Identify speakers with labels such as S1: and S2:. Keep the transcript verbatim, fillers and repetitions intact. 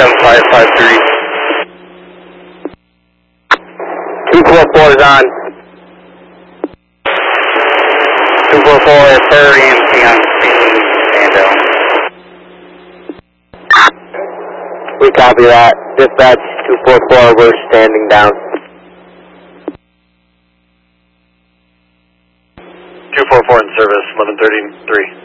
S1: seven five five three. two four four is on. two four four, per E M C on stand down. We copy that. Dispatch two four four, we're standing down. two four four in service, eleven thirty-three.